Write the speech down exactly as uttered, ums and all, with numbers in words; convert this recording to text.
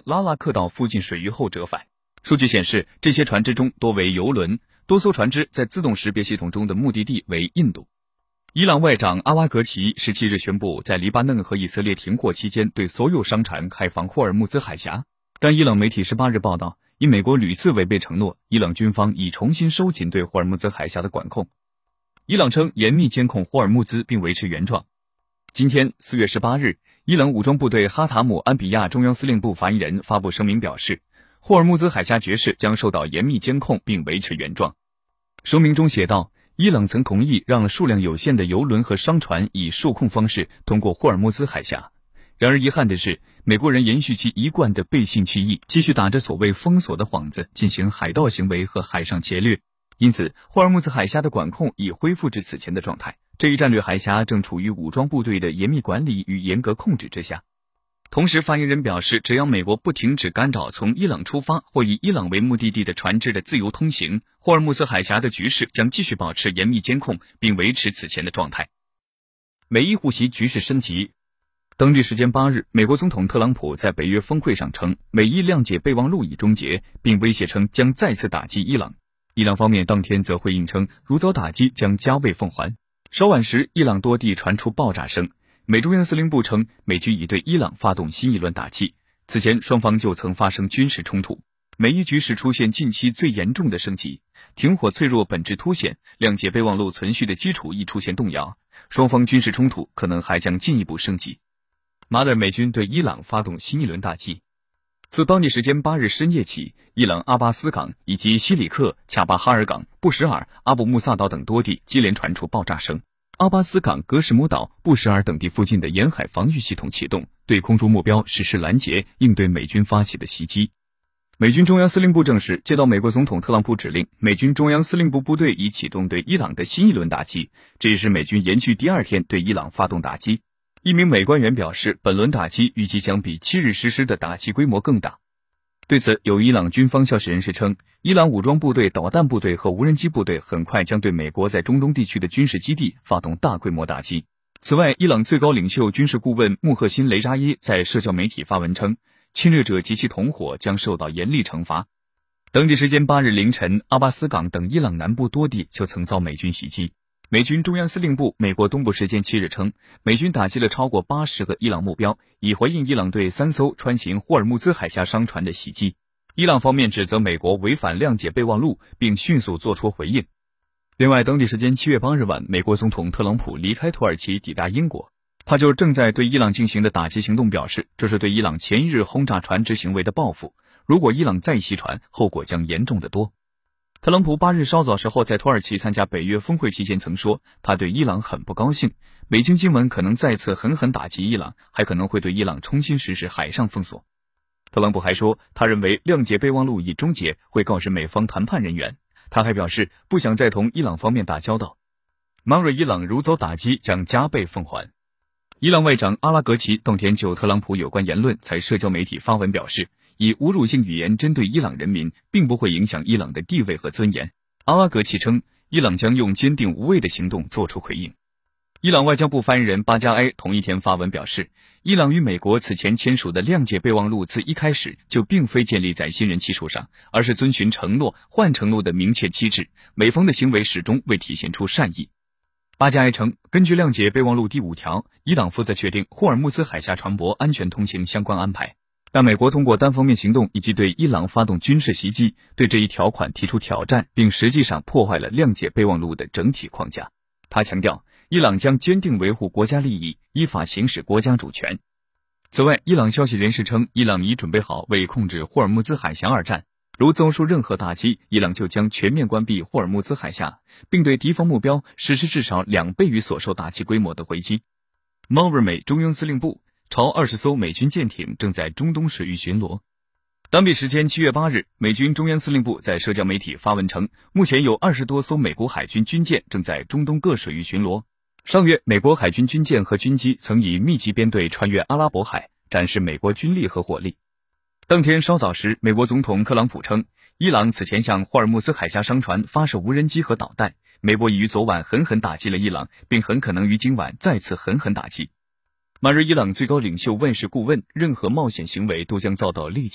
拉拉克道附近水域后折返。数据显示，这些船只中多为油轮，多艘船只在自动识别系统中的目的地为印度。伊朗外长阿瓦格齐十七日宣布，在黎巴嫩和以色列停火期间对所有商船开放霍尔木兹海峡。但伊朗媒体十八日报道，因美国屡次违背承诺，伊朗军方已重新收紧对霍尔木兹海峡的管控。伊朗称严密监控霍尔木兹并维持原状。今天四月十八日，伊朗武装部队哈塔姆安比亚中央司令部发言人发布声明表示，霍尔木兹海峡局势将受到严密监控并维持原状。声明中写道，伊朗曾同意让数量有限的油轮和商船以数控方式通过霍尔木兹海峡。然而遗憾的是，美国人延续其一贯的背信弃义，继续打着所谓封锁的幌子进行海盗行为和海上劫掠。因此，霍尔木兹海峡的管控已恢复至此前的状态。这一战略海峡正处于武装部队的严密管理与严格控制之下。同时，发言人表示，只要美国不停止干扰从伊朗出发或以伊朗为目的地的船只的自由通行，霍尔木兹海峡的局势将继续保持严密监控，并维持此前的状态。美伊互袭局势升级。当地时间八日，美国总统特朗普在北约峰会上称，美伊谅解备忘录已终结，并威胁称将再次打击伊朗。伊朗方面当天则回应称，如遭打击将加倍奉还。稍晚时，伊朗多地传出爆炸声。美中央司令部称，美军已对伊朗发动新一轮打击。此前双方就曾发生军事冲突，美伊局势出现近期最严重的升级，停火脆弱本质凸显，谅解备忘录存续的基础亦出现动摇，双方军事冲突可能还将进一步升级。马尔美军对伊朗发动新一轮打击。自当地时间八日深夜起，伊朗阿巴斯港以及西里克、恰巴哈尔港、布什尔、阿布穆萨岛等多地接连传出爆炸声。阿巴斯港、格什姆岛、布什尔等地附近的沿海防御系统启动，对空中目标实施拦截，应对美军发起的袭击。美军中央司令部证实，接到美国总统特朗普指令，美军中央司令部部队已启动对伊朗的新一轮打击，这也是美军延续第二天对伊朗发动打击。一名美官员表示，本轮打击预计将比七日实施的打击规模更大。对此，有伊朗军方消息人士称，伊朗武装部队、导弹部队和无人机部队很快将对美国在中东地区的军事基地发动大规模打击。此外，伊朗最高领袖军事顾问穆赫辛雷扎耶在社交媒体发文称，侵略者及其同伙将受到严厉惩罚。当地时间八日凌晨，阿巴斯港等伊朗南部多地就曾遭美军袭击。美军中央司令部美国东部时间七日称，美军打击了超过八十个伊朗目标，以回应伊朗对三艘穿行霍尔木兹海峡商船的袭击。伊朗方面指责美国违反谅解备忘录，并迅速作出回应。另外，当地时间七月八日晚，美国总统特朗普离开土耳其抵达英国，他就正在对伊朗进行的打击行动表示，这是对伊朗前一日轰炸船只行为的报复，如果伊朗再袭船，后果将严重得多。特朗普八日稍早时候在土耳其参加北约峰会期间曾说，他对伊朗很不高兴，北京今晚可能再次狠狠打击伊朗，还可能会对伊朗重新实施海上封锁。特朗普还说，他认为谅解备忘录已终结，会告知美方谈判人员。他还表示，不想再同伊朗方面打交道。曼瑞伊朗如遭打击，将加倍奉还。伊朗外长阿拉格齐当天就特朗普有关言论在社交媒体发文表示，以侮辱性语言针对伊朗人民，并不会影响伊朗的地位和尊严。阿拉格齐称，伊朗将用坚定无畏的行动作出回应。伊朗外交部发言人巴加埃同一天发文表示，伊朗与美国此前签署的谅解备忘录自一开始就并非建立在信任基础上，而是遵循承诺换承诺的明确机制，美方的行为始终未体现出善意。巴加埃称，根据谅解备忘录第五条，伊朗负责确定霍尔木兹海峡船舶安全通行相关安排，但美国通过单方面行动以及对伊朗发动军事袭击，对这一条款提出挑战，并实际上破坏了谅解备忘录的整体框架。他强调，伊朗将坚定维护国家利益，依法行使国家主权。此外，伊朗消息人士称，伊朗已准备好为控制霍尔木兹海峡而战，如遭受任何打击，伊朗就将全面关闭霍尔木兹海峡，并对敌方目标实施至少两倍于所受打击规模的回击。猫日美中央司令部朝二十艘美军舰艇正在中东水域巡逻。当地时间七月八日，美军中央司令部在社交媒体发文称，目前有二十多艘美国海军军舰正在中东各水域巡逻。上月，美国海军军舰和军机曾以密集编队穿越阿拉伯海，展示美国军力和火力。当天稍早时，美国总统特朗普称，伊朗此前向霍尔木兹海峡商船发射无人机和导弹，美国已于昨晚狠狠打击了伊朗，并很可能于今晚再次狠狠打击。马日伊朗最高领袖万事顾问，任何冒险行为都将遭到立即